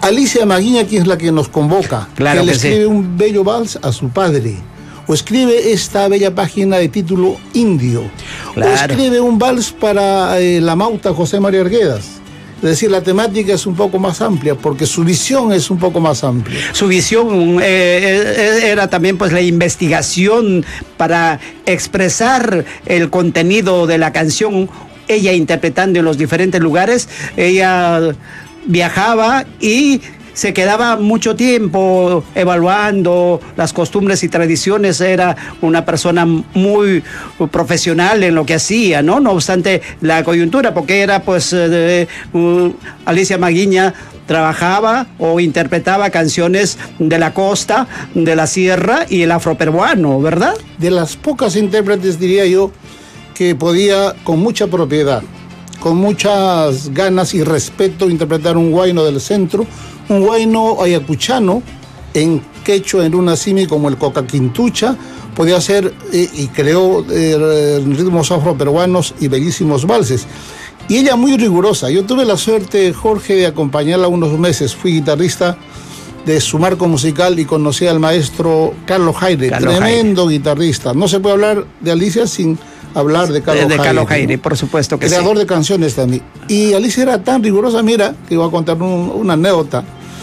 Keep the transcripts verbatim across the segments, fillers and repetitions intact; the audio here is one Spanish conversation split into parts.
Alicia Maguiña, que es la que nos convoca, claro que le que escribe sí. un bello vals a su padre, o escribe esta bella página de título Indio, Claro. o escribe un vals para eh, la Mauta José María Arguedas. Es decir, la temática es un poco más amplia, porque su visión es un poco más amplia. Su visión eh, era también pues la investigación para expresar el contenido de la canción, ella interpretando en los diferentes lugares. Ella viajaba y se quedaba mucho tiempo evaluando las costumbres y tradiciones. Era una persona muy profesional en lo que hacía, ¿no? No obstante la coyuntura, porque era pues eh, uh, Alicia Maguiña trabajaba o interpretaba canciones de la costa, de la sierra y el afroperuano, ¿verdad? De las pocas intérpretes, diría yo, que podía con mucha propiedad, con muchas ganas y respeto, interpretar un huayno del centro, un huayno ayacuchano, en quechua, en una simi como el cocaquintucha. Podía hacer eh, y creó eh, ritmos afroperuanos y bellísimos valses. Y ella muy rigurosa. Yo tuve la suerte, Jorge, de acompañarla unos meses. Fui guitarrista de su marco musical y conocí al maestro Carlos Jaire, Carlos tremendo Jaire. guitarrista. No se puede hablar de Alicia sin hablar de Carlos de, de Jaire. Carlos Jaire, por supuesto que creador sí. de canciones también. Y Alicia era tan rigurosa, mira, que voy a contar un, una anécdota,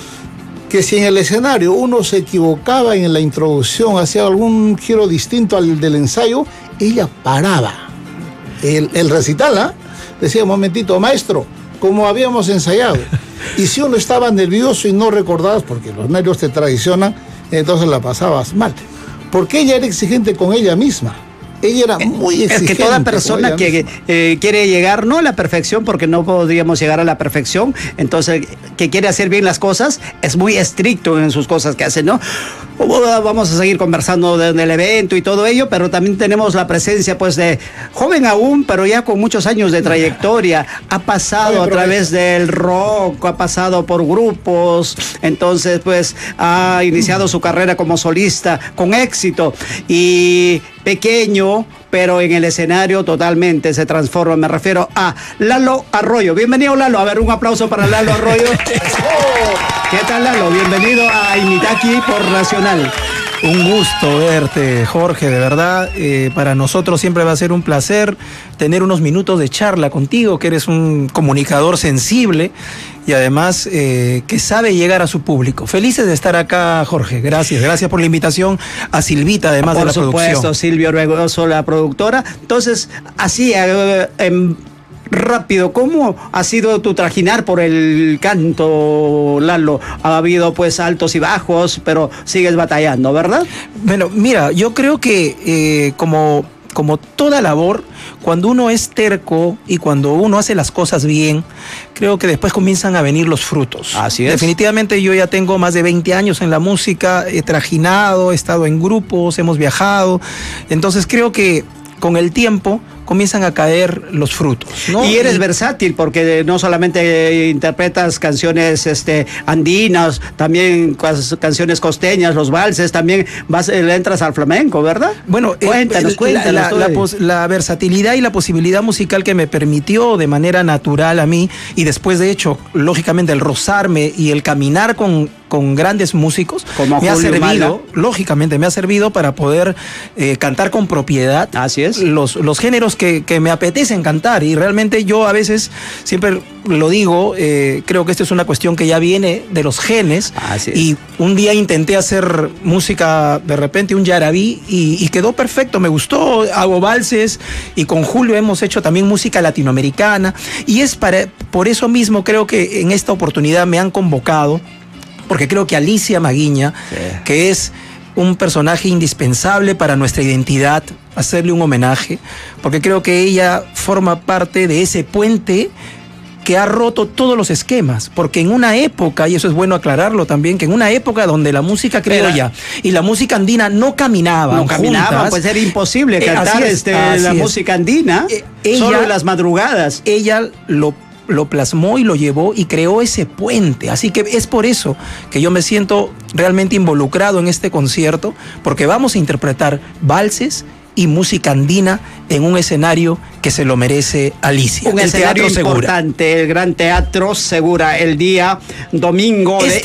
que si en el escenario uno se equivocaba en la introducción, hacía algún giro distinto al del ensayo, ella paraba el, el recital, ¿eh? Decía, un momentito, maestro, como habíamos ensayado. Y si uno estaba nervioso y no recordabas, porque los nervios te traicionan, entonces la pasabas mal. Porque ella era exigente con ella misma. Ella era muy exigente. Es que toda persona que eh, quiere llegar, no a la perfección, porque no podríamos llegar a la perfección, entonces, que quiere hacer bien las cosas, es muy estricto en sus cosas que hace, ¿no? Vamos a seguir conversando del evento y todo ello, pero también tenemos la presencia, pues, de joven aún, pero ya con muchos años de trayectoria. Ha pasado a través del rock, ha pasado por grupos, entonces, pues, ha iniciado su carrera como solista con éxito y pequeño, pero en el escenario totalmente se transforma. Me refiero a Lalo Arroyo. Bienvenido, Lalo. A ver, un aplauso para Lalo Arroyo. ¿Qué tal, Lalo? Bienvenido a Imitaki por Nacional. Un gusto verte, Jorge, de verdad. Eh, para nosotros siempre va a ser un placer tener unos minutos de charla contigo, que eres un comunicador sensible y además eh, que sabe llegar a su público. Felices de estar acá, Jorge. Gracias, gracias por la invitación. A Silvita, además por de la supuesto, producción. Por supuesto, Silvia Orbegoso, la productora. Entonces, así, eh, eh, rápido, ¿cómo ha sido tu trajinar por el canto, Lalo? Ha habido pues altos y bajos, pero sigues batallando, ¿verdad? Bueno, mira, yo creo que eh, como, como toda labor, cuando uno es terco y cuando uno hace las cosas bien, creo que después comienzan a venir los frutos. Así es. Definitivamente yo ya tengo más de veinte años en la música, he trajinado, he estado en grupos, hemos viajado, entonces creo que con el tiempo comienzan a caer los frutos, ¿no? Y eres y... versátil, porque no solamente interpretas canciones este, andinas, también canciones costeñas, los valses, también vas, le entras al flamenco, ¿verdad? Bueno, cuéntanos, eh, cuéntanos. La, la, la, pos, la versatilidad y la posibilidad musical que me permitió de manera natural a mí, y después de hecho, lógicamente, el rozarme y el caminar con, con grandes músicos, como me Julio ha servido, Mala. lógicamente, me ha servido para poder eh, cantar con propiedad. Así es. Los, los géneros que, que me apetecen cantar, y realmente yo a veces siempre lo digo, eh, creo que esto es una cuestión que ya viene de los genes. Así es. Y un día intenté hacer música, de repente un yarabí, y, y quedó perfecto, me gustó, hago valses, y con Julio hemos hecho también música latinoamericana, y es para, por eso mismo creo que en esta oportunidad me han convocado, porque creo que Alicia Maguiña, sí, que es un personaje indispensable para nuestra identidad, hacerle un homenaje, porque creo que ella forma parte de ese puente que ha roto todos los esquemas, porque en una época, y eso es bueno aclararlo también, que en una época donde la música criolla y la música andina no caminaban no caminaban, juntas, pues era imposible eh, cantar es, este, la es. música andina eh, ella, solo en las madrugadas. Ella lo lo plasmó y lo llevó y creó ese puente, así que es por eso que yo me siento realmente involucrado en este concierto, porque vamos a interpretar valses y música andina en un escenario que se lo merece Alicia. Un el escenario Teatro Segura. importante, el Gran Teatro Segura, el día domingo. Este